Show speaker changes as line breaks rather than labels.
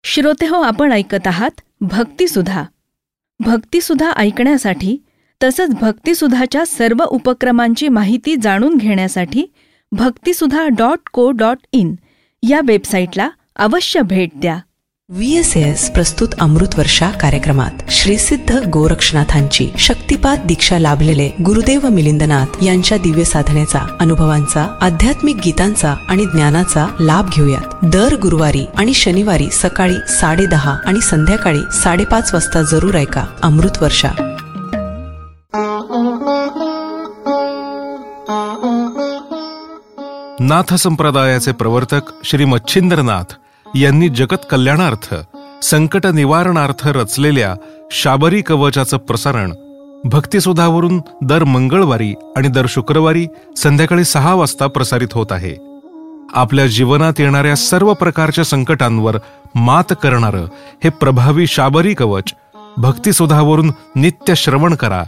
श्रोतेहो, आपण ऐकत आहात भक्तिसुधा. भक्तिसुधा ऐकण्यासाठी तसंच भक्तिसुधाच्या सर्व उपक्रमांची माहिती जाणून घेण्यासाठी भक्तिसुधा.co.in या वेबसाईटला अवश्य भेट द्या.
VSAS प्रस्तुत अमृतवर्षा कार्यक्रमात श्री सिद्ध गोरक्षनाथांची शक्तिपात दीक्षा लाभलेले गुरुदेव मिलिंदनाथ यांच्या दिव्य साधनेचा, अनुभवांचा, आध्यात्मिक गीतांचा आणि ज्ञानाचा लाभ घेऊयात. दर गुरुवारी आणि शनिवारी सकाळी 10:30 आणि संध्याकाळी 5:30 वाजता जरूर ऐका अमृतवर्षा.
नाथ संप्रदायाचे प्रवर्तक श्री मच्छिंद्रनाथ यांनी जगत कल्याणार्थ, संकट निवारणार्थ रचलेल्या शाबरी कवचाचं प्रसारण भक्तिसुधावरून दर मंगळवारी आणि दर शुक्रवारी संध्याकाळी 6 वाजता प्रसारित होत आहे. आपल्या जीवनात येणाऱ्या सर्व प्रकारच्या संकटांवर मात करणारं हे प्रभावी शाबरी कवच भक्तिसुधावरून नित्य श्रवण करा